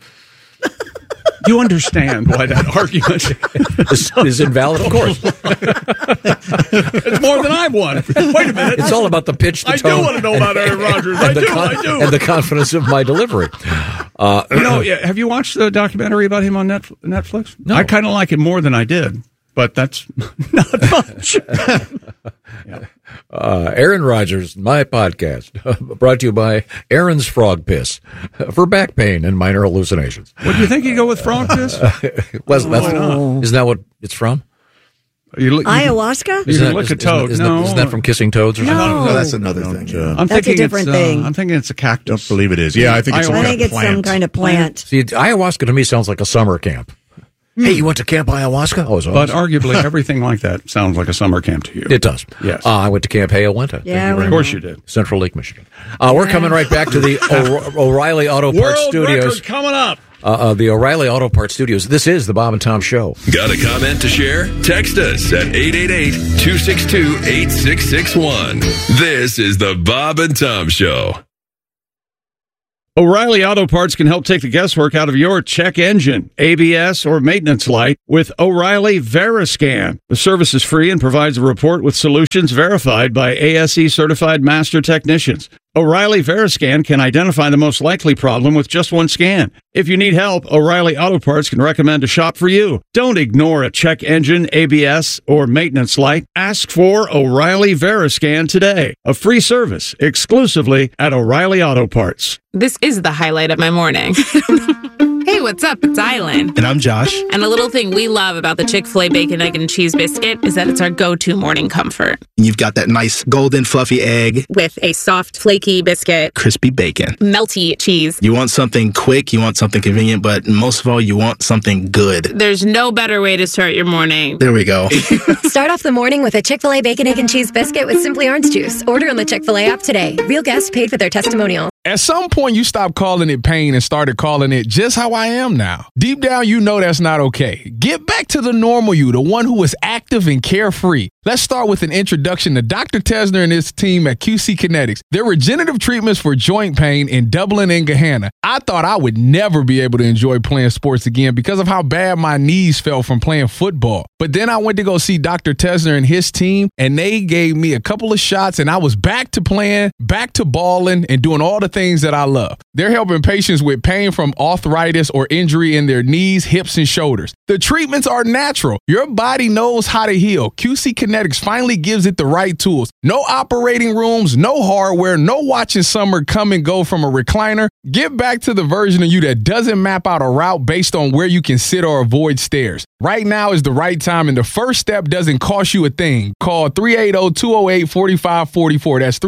You understand why that argument is invalid, of course. It's more than I've won. Wait a minute. It's all about the pitch, the I tone. do want to know about Aaron Rodgers. I do. And the confidence of my delivery. Have you watched the documentary about him on Netflix? No. I kind of like it more than I did, but that's not much. Aaron Rodgers, my podcast, brought to you by Aaron's Frog Piss for back pain and minor hallucinations. What do you think you go with frog piss? Isn't that what it's from? Ayahuasca? You can look at toad. Isn't that from kissing toads or something? No, that's another thing. That's a different thing. I'm thinking it's a cactus. Don't believe it is. Yeah, I think it's some kind of plant. See, ayahuasca to me sounds like a summer camp. Hey, you went to Camp Ayahuasca? Oh, but arguably, everything like that sounds like a summer camp to you. It does. Yes. I went to Camp Hayawenta. Yeah, of course you did. Central Lake, Michigan. We're coming right back to the O'Reilly Auto Parts World Studios. record coming up. The O'Reilly Auto Parts Studios. This is the Bob and Tom Show. Got a comment to share? Text us at 888-262-8661. This is the Bob and Tom Show. O'Reilly Auto Parts can help take the guesswork out of your check engine, ABS, or maintenance light with O'Reilly Veriscan. The service is free and provides a report with solutions verified by ASE certified master technicians. O'Reilly Veriscan can identify the most likely problem with just one scan. If you need help, O'Reilly Auto Parts can recommend a shop for you. Don't ignore a check engine, ABS, or maintenance light. Ask for O'Reilly Veriscan today. A free service exclusively at O'Reilly Auto Parts. This is the highlight of my morning. Hey, what's up? It's Island. And I'm Josh. And a little thing we love about the Chick-fil-A Bacon, Egg, and Cheese Biscuit is that it's our go-to morning comfort. You've got that nice golden fluffy egg. With a soft, flaky biscuit. Crispy bacon. Melty cheese. You want something quick, you want something convenient, but most of all, you want something good. There's no better way to start your morning. There we go. Start off the morning with a Chick-fil-A Bacon, Egg, and Cheese Biscuit with Simply Orange Juice. Order on the Chick-fil-A app today. Real guests paid for their testimonial. At some point, you stopped calling it pain and started calling it just how I am now. Deep down, you know that's not okay. Get back to the normal you, the one who is active and carefree. Let's start with an introduction to Dr. Tesner and his team at QC Kinetics. Their regenerative treatments for joint pain in Dublin and Gahanna. I thought I would never be able to enjoy playing sports again because of how bad my knees felt from playing football. But then I went to go see Dr. Tesner and his team, and they gave me a couple of shots, and I was back to playing, back to balling, and doing all the things that I love. They're helping patients with pain from arthritis or injury in their knees, hips, and shoulders. The treatments are natural. Your body knows how to heal. QC Kinetics finally gives it the right tools. No operating rooms, no hardware, no watching summer come and go from a recliner. Get back to the version of you that doesn't map out a route based on where you can sit or avoid stairs. Right now is the right time, and the first step doesn't cost you a thing. Call 380-208-4544. That's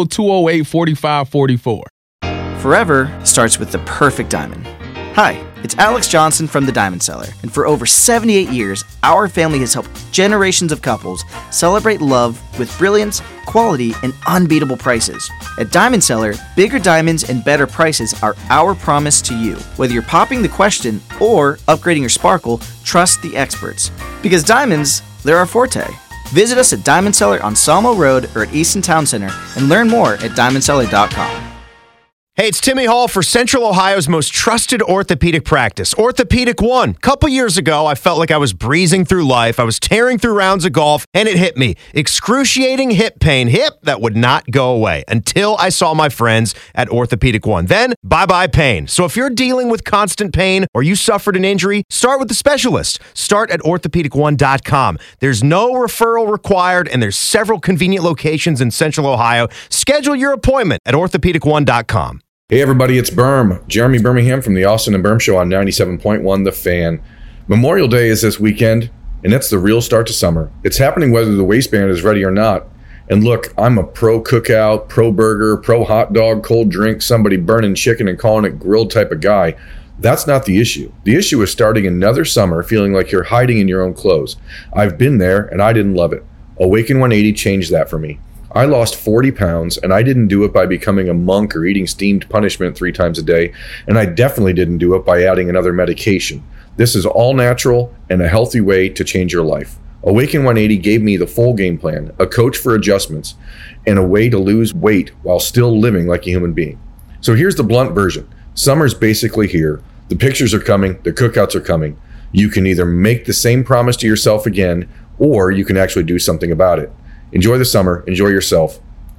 380-208-4544. Forever starts with the perfect diamond. Hi, it's Alex Johnson from The Diamond Seller, and for over 78 years, our family has helped generations of couples celebrate love with brilliance, quality, and unbeatable prices. At Diamond Seller, bigger diamonds and better prices are our promise to you. Whether you're popping the question or upgrading your sparkle, trust the experts. Because diamonds, they're our forte. Visit us at Diamond Seller on Salmo Road or at Easton Town Center and learn more at diamondseller.com. Hey, it's Timmy Hall for Central Ohio's most trusted orthopedic practice, Orthopedic One. Couple years ago, I felt like I was breezing through life. I was tearing through rounds of golf, and it hit me. Excruciating hip pain. Hip that would not go away until I saw my friends at Orthopedic One. Then, bye-bye pain. So if you're dealing with constant pain or you suffered an injury, start with the specialist. Start at orthopedic1.com. There's no referral required, and there's several convenient locations in Central Ohio. Schedule your appointment at orthopedic1.com. Hey everybody, it's Berm. Jeremy Birmingham from the Austin and Berm Show on 97.1 The Fan. Memorial Day is this weekend, and it's the real start to summer. It's happening whether the waistband is ready or not. And look, I'm a pro cookout, pro burger, pro hot dog, cold drink, somebody burning chicken and calling it grilled type of guy. That's not the issue. The issue is starting another summer feeling like you're hiding in your own clothes. I've been there, and I didn't love it. Awaken 180 changed that for me. I lost 40 pounds, and I didn't do it by becoming a monk or eating steamed punishment 3 times a day, and I definitely didn't do it by adding another medication. This is all natural and a healthy way to change your life. Awaken 180 gave me the full game plan, a coach for adjustments, and a way to lose weight while still living like a human being. So here's the blunt version. Summer's basically here. The pictures are coming. The cookouts are coming. You can either make the same promise to yourself again, or you can actually do something about it. Enjoy the summer. Enjoy yourself.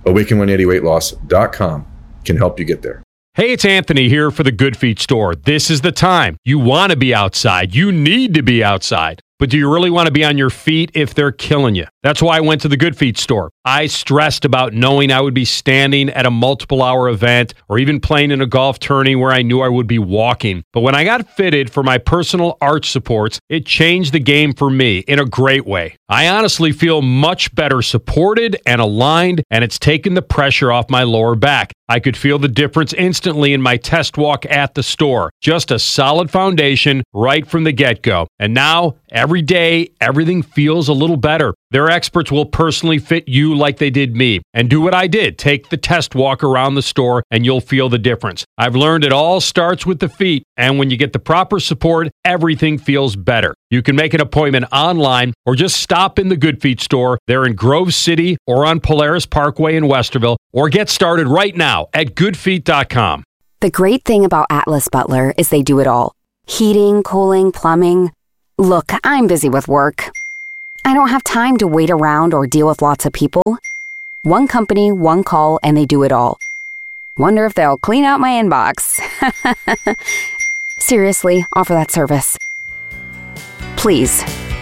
Awaken180weightloss.com can help you get there. Hey, it's Anthony here for the Good Feet store. This is the time. You want to be outside. You need to be outside. but do you really want to be on your feet if they're killing you? That's why I went to the Good Feet store. I stressed about knowing I would be standing at a multiple-hour event or even playing in a golf tourney where I knew I would be walking. But when I got fitted for my personal arch supports, it changed the game for me in a great way. I honestly feel much better supported and aligned, and it's taken the pressure off my lower back. I could feel the difference instantly in my test walk at the store. Just a solid foundation right from the get-go. And now, every day, everything feels a little better. Their experts will personally fit you like they did me. And do what I did. Take the test walk around the store and you'll feel the difference. I've learned it all starts with the feet. And when you get the proper support, everything feels better. You can make an appointment online or just stop in the Good Feet store. They're in Grove City or on Polaris Parkway in Westerville. Or get started right now at goodfeet.com. The great thing about Atlas Butler is they do it all. Heating, cooling, plumbing. Look, I'm busy with work. I don't have time to wait around or deal with lots of people. One company, one call, and they do it all. Wonder if they'll clean out my inbox. Seriously, offer that service. Please.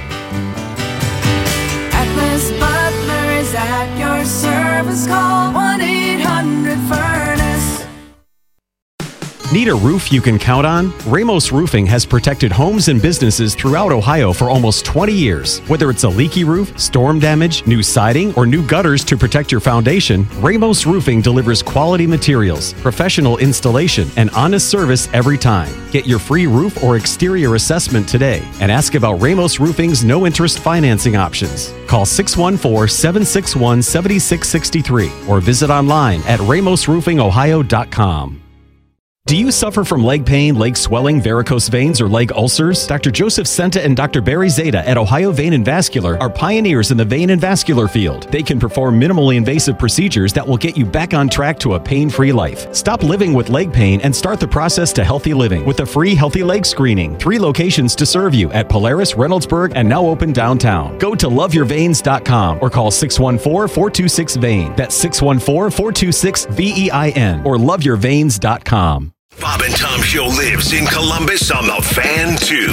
Atlas Butler is at your service. Call 1-800-FURNACE. Need a roof you can count on? Ramos Roofing has protected homes and businesses throughout Ohio for almost 20 years. Whether it's a leaky roof, storm damage, new siding, or new gutters to protect your foundation, Ramos Roofing delivers quality materials, professional installation, and honest service every time. Get your free roof or exterior assessment today and ask about Ramos Roofing's no-interest financing options. Call 614-761-7663 or visit online at ramosroofingohio.com. Do you suffer from leg pain, leg swelling, varicose veins, or leg ulcers? Dr. Joseph Senta and Dr. Barry Zeta at Ohio Vein and Vascular are pioneers in the vein and vascular field. They can perform minimally invasive procedures that will get you back on track to a pain-free life. Stop living with leg pain and start the process to healthy living with a free healthy leg screening. 3 locations to serve you at Polaris, Reynoldsburg, and now open downtown. Go to loveyourveins.com or call 614-426-VEIN. That's 614-426-VEIN or loveyourveins.com. Bob and Tom Show lives in Columbus on the Fan 2.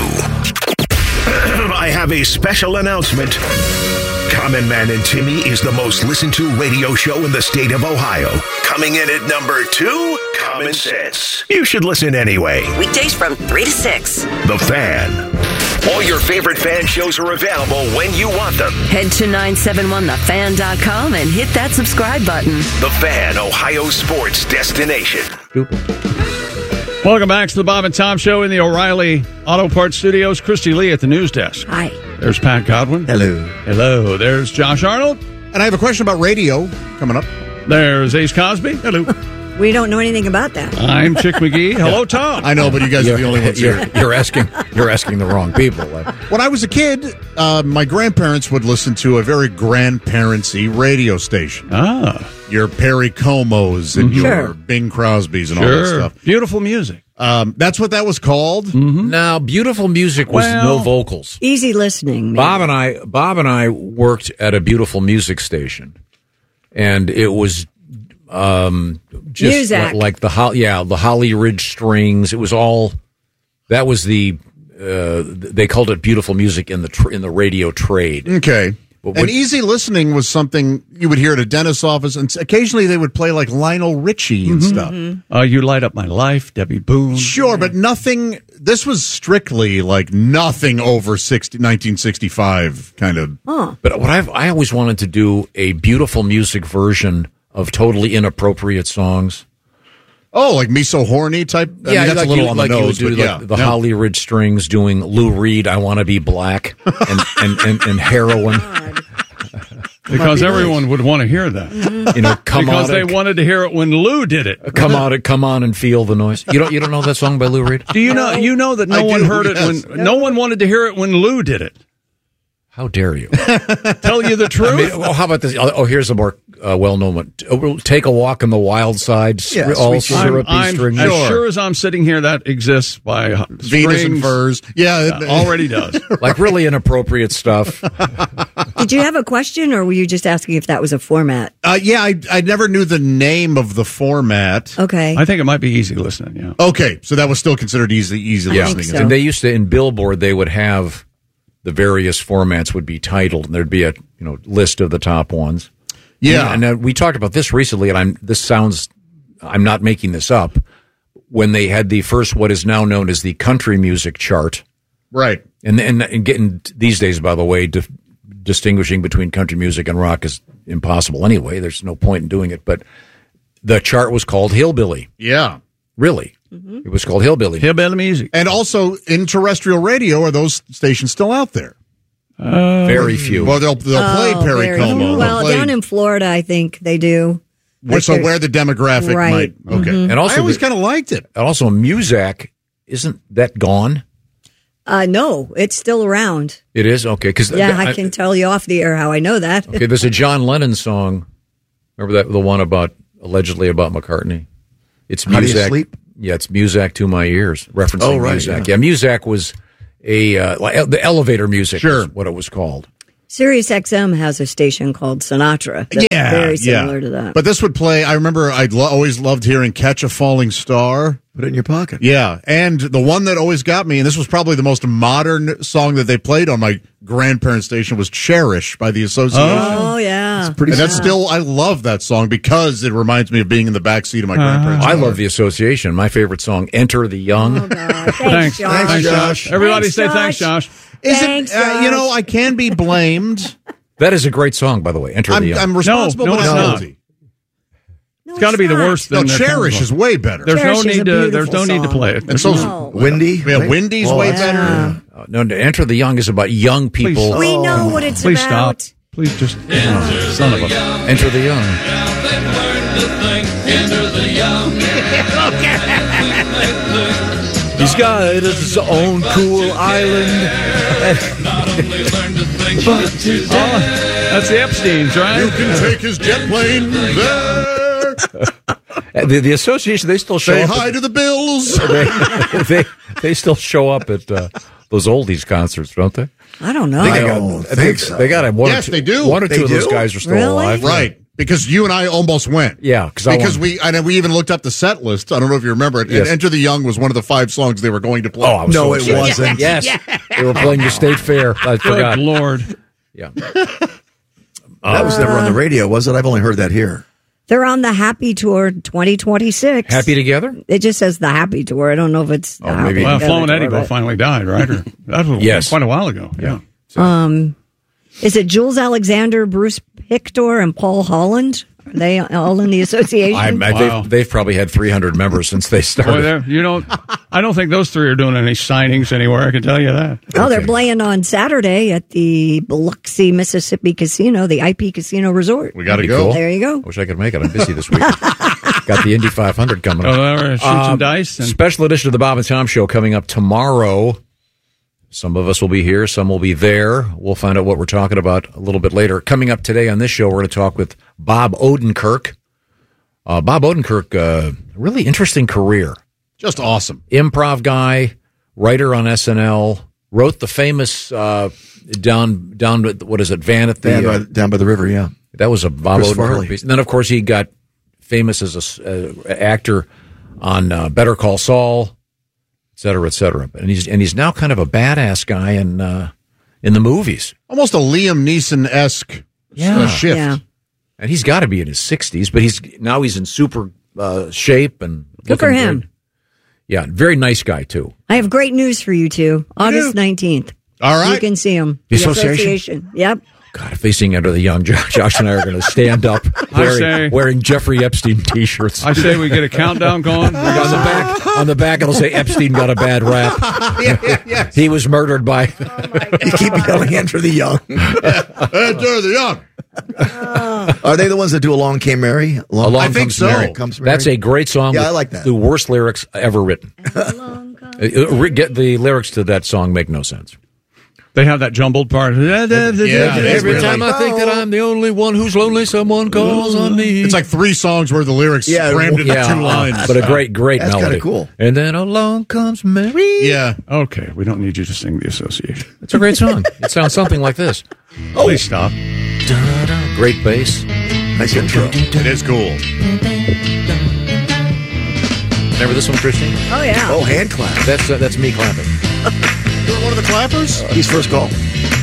I have a special announcement. Common Man and Timmy is the most listened to radio show in the state of Ohio. Coming in at number 2, Common Sense. You should listen anyway. Weekdays from 3 to 6. The Fan. All your favorite fan shows are available when you want them. Head to 971thefan.com and hit that subscribe button. The Fan, Ohio sports destination. Welcome back to the Bob and Tom Show in the O'Reilly Auto Parts Studios. Christy Lee at the news desk. Hi. There's Pat Godwin. Hello. Hello. There's Josh Arnold. And I have a question about radio coming up. There's Ace Cosby. Hello. We don't know anything about that. I'm Chick McGee. Hello, Tom. I know, but you guys are the only ones here. You're asking the wrong people. When I was a kid, my grandparents would listen to a very grandparentsy radio station. Your Perry Comos and your Bing Crosbys and all that stuff. Beautiful music. That's what that was called? Mm-hmm. Now, beautiful music was no vocals. Easy listening. Maybe. Bob and I worked at a beautiful music station, and it was just like the Holly Ridge Strings. It was all that was the they called it beautiful music in the radio trade. Okay. And easy listening was something you would hear at a dentist's office, and occasionally they would play like Lionel Richie and stuff. You Light Up My Life, Debbie Boone. Sure, but nothing. This was strictly like nothing over 1965 kind of. But what I always wanted to do a beautiful music version of totally inappropriate songs. Oh, like Me So Horny type? I mean, that's a little on the nose, but the Holly Ridge Strings doing Lou Reed, I Want to Be Black, and Heroin. Because everyone would want to hear that. You know, because they wanted to hear it when Lou did it. Come on and feel the noise. You don't know that song by Lou Reed? Do you know? You know that no one heard it when no one wanted to hear it when Lou did it. How dare you? Tell you the truth? I mean, how about this? Oh, here's a more well-known one. Take a Walk on the Wild Side. All syrupy strings. As sure as I'm sitting here, that exists by Venus and Furs. Yeah, it already does. Like really inappropriate stuff. Did you have a question, or were you just asking if that was a format? I never knew the name of the format. Okay. I think it might be easy listening, yeah. Okay, so that was still considered easy listening. So. And they used to, in Billboard, they would have the various formats would be titled, and there'd be a list of the top ones. Yeah. And we talked about this recently, and I'm not making this up, when they had the first what is now known as the country music chart. Right. And getting these days, by the way, distinguishing between country music and rock is impossible anyway. There's no point in doing it. But the chart was called Hillbilly. Yeah. Really? Mm-hmm. It was called Hillbilly. Hillbilly music. And also, in terrestrial radio, are those stations still out there? Very few. Well, they'll play Perry Como. Well, down in Florida, I think they do. So where the demographic right. might... Okay. Mm-hmm. And also, I always kind of liked it. And also, Muzak, isn't that gone? No, it's still around. It is? Okay. I can tell you off the air how I know that. Okay, there's a John Lennon song. Remember that, the one allegedly about McCartney? It's Muzak. How Do You Sleep? Yeah, it's Muzak to My Ears, referencing right, Muzak. Yeah, Muzak was the elevator music, sure, is what it was called. Sirius XM has a station called Sinatra. That's very similar to that. But this would play, I remember I always loved hearing Catch a Falling Star. Put it in your pocket. Yeah, and the one that always got me, and this was probably the most modern song that they played on my grandparents' station, was Cherish by the Association. Oh, yeah. That's still, I love that song because it reminds me of being in the backseat of my grandparents' I car. love the Association. My favorite song, Enter the Young. Oh, God. Thanks, Josh. Thanks, Josh. Everybody say thanks, Josh. Thanks, Josh. I can be blamed. That is a great song, by the way, Enter the Young. I'm responsible, No, but it's I'm not. guilty. It's got to be the worst No, thing. Cherish is way better. There's Cherish no is a need to. There's beautiful no need to song. play it. And so's Windy. Yeah, Windy's way better. No, Enter the Young is about young people. We know what it's Please about. stop. Please just. Son of a. Enter the Young. He's got his own cool island. That's the Epsteins, right? You can take his jet plane there. The Association, they still show Say up. hi to the Bills. They still show up at those oldies concerts, don't they? I don't know. They got to have one. Yes, or two, they do. One or They two of those do? guys are still Really? alive. Right. Because you and I almost went. Yeah, because we even looked up the set list. I don't know if you remember it. Yes. And Enter the Young was one of the 5 songs they were going to play. Oh, I was No, so it excited. wasn't. Yes, they were playing the State Fair. I Good forgot. Lord. Yeah. That was never on the radio, was it? I've only heard that here. They're on the Happy Tour 2026. Happy Together? It just says the Happy Tour. I don't know if it's. Oh, maybe. Well, Together Flo and Eddie tour, both finally died, right? Or, that was Yes. quite a while ago. Yeah. Is it Jules Alexander, Bruce Pictor, and Paul Holland? Are they all in the association? Wow. They've probably had 300 members since they Boy, started. I don't think those 3 are doing any signings anywhere. I can tell you that. Oh, they're playing on Saturday at the Biloxi, Mississippi Casino, the IP Casino Resort. We got to That'd be go. cool. There you go. I wish I could make it. I'm busy this week. Got the Indy 500 coming up. Oh, shoot some dice. And Special edition of the Bob and Tom Show coming up tomorrow. Some of us will be here, some will be there. We'll find out what we're talking about a little bit later. Coming up today on this show, we're going to talk with Bob Odenkirk. Bob Odenkirk, really interesting career. Just awesome. Improv guy, writer on SNL, wrote the famous down what is it, Van at the Down by the river, yeah. That was a Bob Chris Odenkirk Farley. piece. And then, of course, he got famous as a actor on Better Call Saul, et cetera, et cetera. And he's now kind of a badass guy in the movies. Almost a Liam Neeson-esque shift. Yeah. And he's got to be in his 60s, but he's in super shape and Good for looking him. great. Yeah, very nice guy too. I have great news for you two. August 19th. All right. You can see them. The association? Yep. God, if they sing Under the Young, Josh and I are going to stand up wearing Jeffrey Epstein T-shirts. I say we get a countdown going. On the back, it'll say Epstein got a bad rap. Yeah. He was murdered by. You keep yelling Enter the Young. Enter the Young. Are they the ones that do Along Came Mary? Along I think Comes so. Mary. Comes Mary? That's a great song. Yeah, with I like that. The worst lyrics ever written. Get the lyrics to that song make no sense. They have that jumbled part. Every time I think that I'm the only one who's lonely, someone calls on me. It's like 3 songs worth of lyrics crammed into 2 lines. But a great That's melody. kinda cool. And then along comes Mary. Yeah. Okay, we don't need you to sing the association. It's a great song. It sounds something like this. Please stop. Great bass. Nice intro. It is cool. Remember this one, Christine? Oh, yeah. Oh, hand clap. That's me clapping. One of the Clappers? He's first call.